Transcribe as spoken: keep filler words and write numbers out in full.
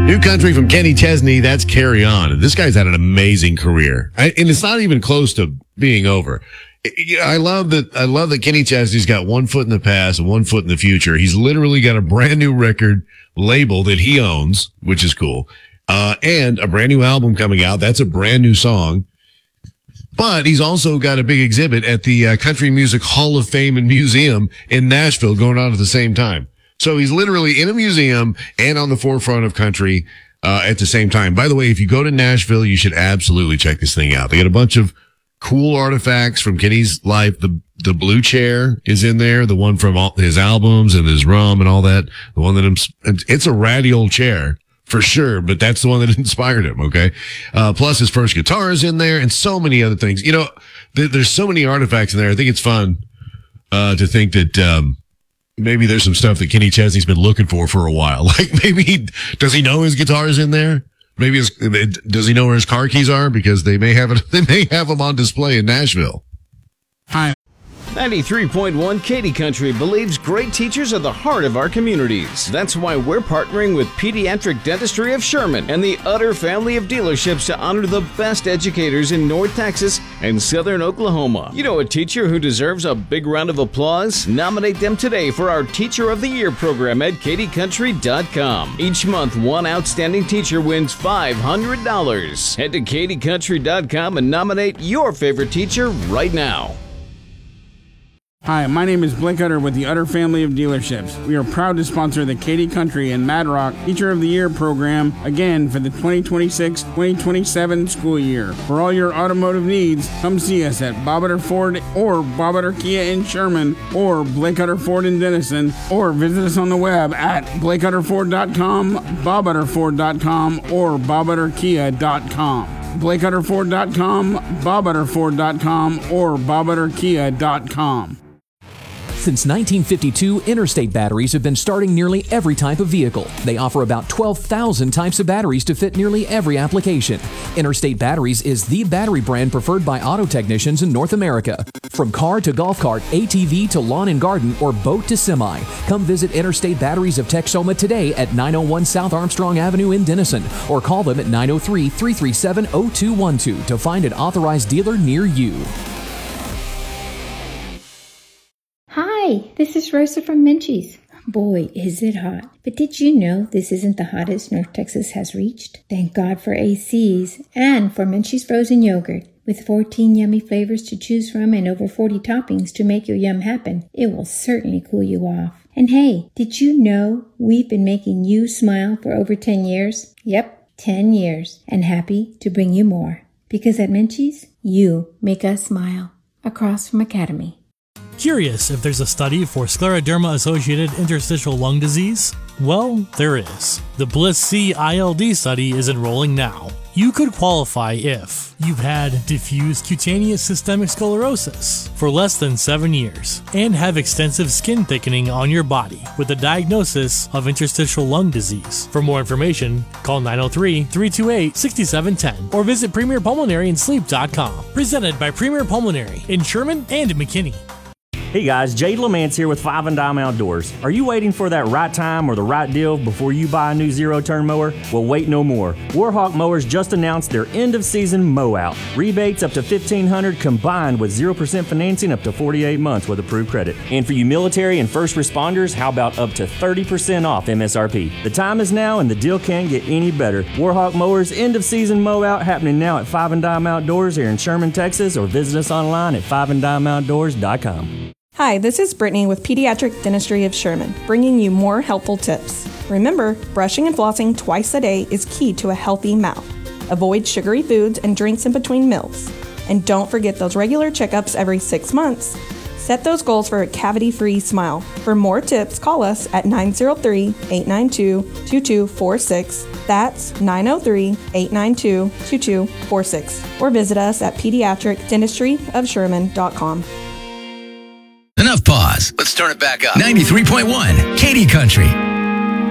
New country from Kenny Chesney, that's Carry On. This guy's had an amazing career. I, and it's not even close to being over. I love that, I love that Kenny Chesney's got one foot in the past and one foot in the future. He's literally got a brand new record label that he owns, which is cool. Uh, and a brand new album coming out. That's a brand new song. But he's also got a big exhibit at the uh, Country Music Hall of Fame and Museum in Nashville going on at the same time. So he's literally in a museum and on the forefront of country uh, at the same time. By the way, if you go to Nashville, you should absolutely check this thing out. They got a bunch of cool artifacts from Kenny's life. The the blue chair is in there, the one from all his albums and his rum and all that. The one that I'm, it's a ratty old chair for sure, but that's the one that inspired him. Okay, uh, plus his first guitar is in there and so many other things. You know, th- there's so many artifacts in there. I think it's fun uh, to think that. Um, Maybe there's some stuff that Kenny Chesney's been looking for for a while. Like maybe he, does he know his guitar's in there? Maybe his, does he know where his car keys are? Because they may have it, they may have them on display in Nashville. Hi. ninety-three point one Katy Country believes great teachers are the heart of our communities. That's why we're partnering with Pediatric Dentistry of Sherman and the Utter family of dealerships to honor the best educators in North Texas and Southern Oklahoma. You know a teacher who deserves a big round of applause? Nominate them today for our Teacher of the Year program at katy country dot com. Each month, one outstanding teacher wins five hundred dollars. Head to katy country dot com and nominate your favorite teacher right now. Hi, my name is Blake Utter with the Utter family of dealerships. We are proud to sponsor the Katy Country and Mad Rock Teacher of the Year program again for the twenty twenty-six twenty twenty-seven school year. For all your automotive needs, come see us at Bob Utter Ford or Bob Utter Kia in Sherman or Blake Utter Ford in Denison, or visit us on the web at blake utter ford dot com, bob utter ford dot com, or bob utter kia dot com. blake utter ford dot com, bob utter ford dot com, or bob utter kia dot com. Since nineteen fifty-two, Interstate Batteries have been starting nearly every type of vehicle. They offer about twelve thousand types of batteries to fit nearly every application. Interstate Batteries is the battery brand preferred by auto technicians in North America. From car to golf cart, A T V to lawn and garden, or boat to semi, come visit Interstate Batteries of Texoma today at nine oh one South Armstrong Avenue in Denison, or call them at nine oh three, three three seven, oh two one two to find an authorized dealer near you. Hi, this is Rosa from Menchie's. Boy, is it hot. But did you know this isn't the hottest North Texas has reached? Thank God for A Cs and for Menchie's frozen yogurt. With fourteen yummy flavors to choose from and over forty toppings to make your yum happen, it will certainly cool you off. And hey, did you know we've been making you smile for over ten years? Yep, ten years. And happy to bring you more. Because at Menchie's, you make us smile. Across from Academy. Curious if there's a study for scleroderma-associated interstitial lung disease? Well, there is. The BLISS-C I L D study is enrolling now. You could qualify if you've had diffuse cutaneous systemic sclerosis for less than seven years and have extensive skin thickening on your body with a diagnosis of interstitial lung disease. For more information, call nine oh three, three two eight, six seven one zero or visit premier pulmonary and sleep dot com. Presented by Premier Pulmonary in Sherman and McKinney. Hey guys, Jade Lamance here with Five and Dime Outdoors. Are you waiting for that right time or the right deal before you buy a new zero-turn mower? Well, wait no more. Warhawk Mowers just announced their end-of-season mow-out. Rebates up to fifteen hundred dollars combined with zero percent financing up to forty-eight months with approved credit. And for you military and first responders, how about up to thirty percent off M S R P? The time is now and the deal can't get any better. Warhawk Mowers end-of-season mow-out happening now at Five and Dime Outdoors here in Sherman, Texas, or visit us online at five and dime outdoors dot com. Hi, this is Brittany with Pediatric Dentistry of Sherman, bringing you more helpful tips. Remember, brushing and flossing twice a day is key to a healthy mouth. Avoid sugary foods and drinks in between meals. And don't forget those regular checkups every six months. Set those goals for a cavity-free smile. For more tips, call us at nine oh three, eight nine two, two two four six. That's nine oh three, eight nine two, two two four six. Or visit us at pediatric dentistry of sherman dot com. Enough pause. Let's turn it back up. ninety-three point one, Katy Country.